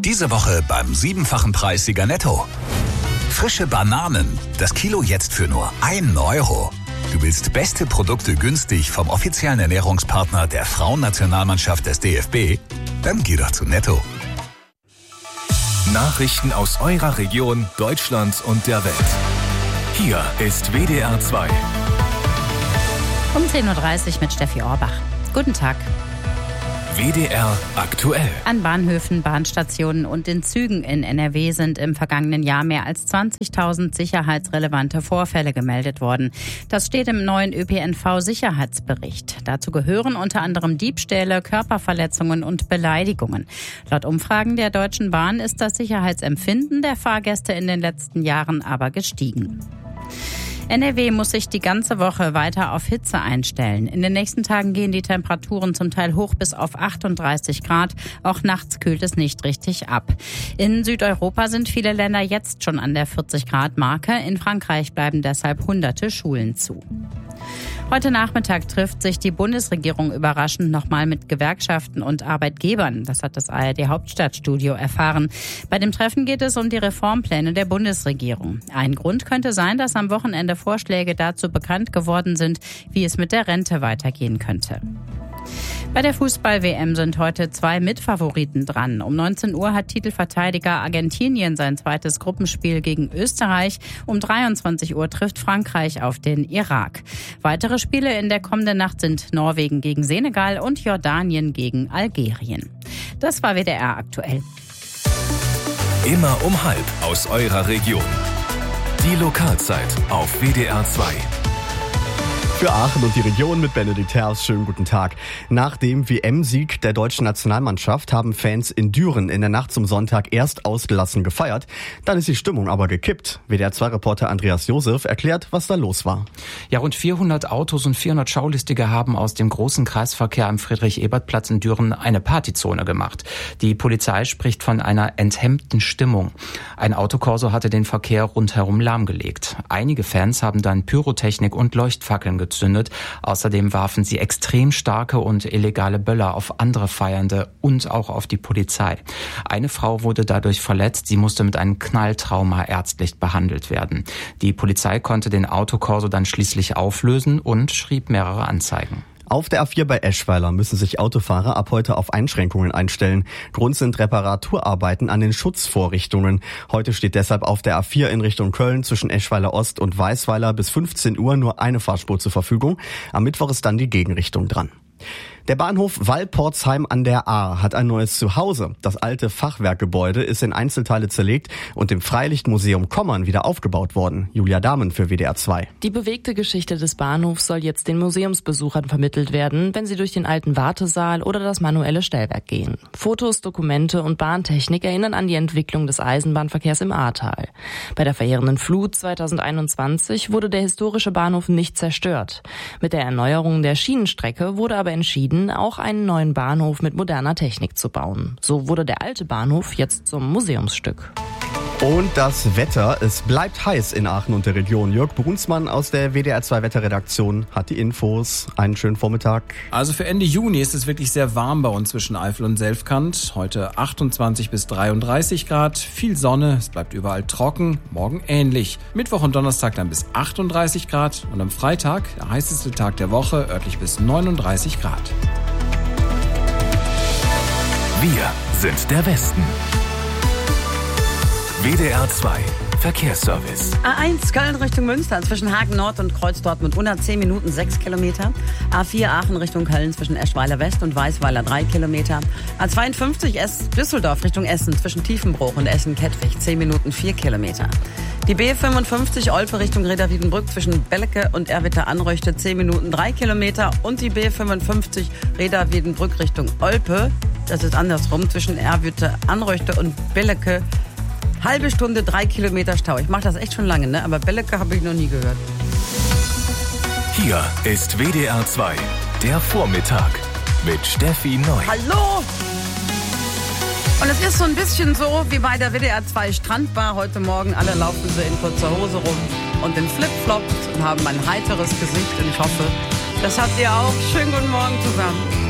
Diese Woche beim 7-fachen Preissieger Netto. Frische Bananen, das Kilo jetzt für nur 1 Euro. Du willst beste Produkte günstig vom offiziellen Ernährungspartner der Frauennationalmannschaft des DFB? Dann geh doch zu Netto. Nachrichten aus eurer Region, Deutschland und der Welt. Hier ist WDR 2. Um 10.30 Uhr mit Steffi Orbach. Guten Tag. WDR aktuell. An Bahnhöfen, Bahnstationen und in Zügen in NRW sind im vergangenen Jahr mehr als 20.000 sicherheitsrelevante Vorfälle gemeldet worden. Das steht im neuen ÖPNV-Sicherheitsbericht. Dazu gehören unter anderem Diebstähle, Körperverletzungen und Beleidigungen. Laut Umfragen der Deutschen Bahn ist das Sicherheitsempfinden der Fahrgäste in den letzten Jahren aber gestiegen. NRW muss sich die ganze Woche weiter auf Hitze einstellen. In den nächsten Tagen gehen die Temperaturen zum Teil hoch bis auf 38 Grad. Auch nachts kühlt es nicht richtig ab. In Südeuropa sind viele Länder jetzt schon an der 40-Grad-Marke. In Frankreich bleiben deshalb hunderte Schulen zu. Heute Nachmittag trifft sich die Bundesregierung überraschend nochmal mit Gewerkschaften und Arbeitgebern. Das hat das ARD-Hauptstadtstudio erfahren. Bei dem Treffen geht es um die Reformpläne der Bundesregierung. Ein Grund könnte sein, dass am Wochenende Vorschläge dazu bekannt geworden sind, wie es mit der Rente weitergehen könnte. Bei der Fußball-WM sind heute 2 Mitfavoriten dran. Um 19 Uhr hat Titelverteidiger Argentinien sein zweites Gruppenspiel gegen Österreich. Um 23 Uhr trifft Frankreich auf den Irak. Weitere Spiele in der kommenden Nacht sind Norwegen gegen Senegal und Jordanien gegen Algerien. Das war WDR aktuell. Immer um 12:30 aus eurer Region. Die Lokalzeit auf WDR 2. Für Aachen und die Region mit Benedikt Herrs. Schönen guten Tag. Nach dem WM-Sieg der deutschen Nationalmannschaft haben Fans in Düren in der Nacht zum Sonntag erst ausgelassen gefeiert. Dann ist die Stimmung aber gekippt. WDR-2-Reporter Andreas Josef erklärt, was da los war. Ja, rund 400 Autos und 400 Schaulustige haben aus dem großen Kreisverkehr am Friedrich-Ebert-Platz in Düren eine Partyzone gemacht. Die Polizei spricht von einer enthemmten Stimmung. Ein Autokorso hatte den Verkehr rundherum lahmgelegt. Einige Fans haben dann Pyrotechnik und Leuchtfackeln gezündet. Außerdem warfen sie extrem starke und illegale Böller auf andere Feiernde und auch auf die Polizei. Eine Frau wurde dadurch verletzt. Sie musste mit einem Knalltrauma ärztlich behandelt werden. Die Polizei konnte den Autokorso dann schließlich auflösen und schrieb mehrere Anzeigen. Auf der A4 bei Eschweiler müssen sich Autofahrer ab heute auf Einschränkungen einstellen. Grund sind Reparaturarbeiten an den Schutzvorrichtungen. Heute steht deshalb auf der A4 in Richtung Köln zwischen Eschweiler Ost und Weißweiler bis 15 Uhr nur eine Fahrspur zur Verfügung. Am Mittwoch ist dann die Gegenrichtung dran. Der Bahnhof Wallportsheim an der Ahr hat ein neues Zuhause. Das alte Fachwerkgebäude ist in Einzelteile zerlegt und im Freilichtmuseum Kommern wieder aufgebaut worden. Julia Dahmen für WDR 2. Die bewegte Geschichte des Bahnhofs soll jetzt den Museumsbesuchern vermittelt werden, wenn sie durch den alten Wartesaal oder das manuelle Stellwerk gehen. Fotos, Dokumente und Bahntechnik erinnern an die Entwicklung des Eisenbahnverkehrs im Ahrtal. Bei der verheerenden Flut 2021 wurde der historische Bahnhof nicht zerstört. Mit der Erneuerung der Schienenstrecke wurde aber entschieden, auch einen neuen Bahnhof mit moderner Technik zu bauen. So wurde der alte Bahnhof jetzt zum Museumsstück. Und das Wetter, es bleibt heiß in Aachen und der Region. Jörg Brunsmann aus der WDR 2 Wetterredaktion hat die Infos. Einen schönen Vormittag. Also für Ende Juni ist es wirklich sehr warm bei uns zwischen Eifel und Selfkant. Heute 28 bis 33 Grad, viel Sonne, es bleibt überall trocken, morgen ähnlich. Mittwoch und Donnerstag dann bis 38 Grad und am Freitag, der heißeste Tag der Woche, örtlich bis 39 Grad. Wir sind der Westen. WDR 2 Verkehrsservice. A1 Köln Richtung Münster zwischen Hagen Nord und Kreuz Dortmund 110 Minuten 6 Kilometer. A4 Aachen Richtung Köln zwischen Eschweiler West und Weißweiler 3 Kilometer. A52 Düsseldorf Richtung Essen zwischen Tiefenbruch und Essen-Kettwig 10 Minuten 4 Kilometer. Die B55 Olpe Richtung Reda-Wiedenbrück zwischen Belecke und Erwitter-Anröchte 10 Minuten 3 Kilometer. Und die B55 Reda-Wiedenbrück Richtung Olpe, das ist andersrum, zwischen Erwitter-Anröchte und Belecke. Halbe Stunde, 3 Kilometer Stau. Ich mache das echt schon lange, ne? Aber Belecke habe ich noch nie gehört. Hier ist WDR 2, der Vormittag mit Steffi Neu. Hallo! Und es ist so ein bisschen so wie bei der WDR 2 Strandbar heute Morgen. Alle laufen so in kurzer Hose rum und in Flipflops und haben ein heiteres Gesicht. Und ich hoffe, das habt ihr auch. Schönen guten Morgen zusammen.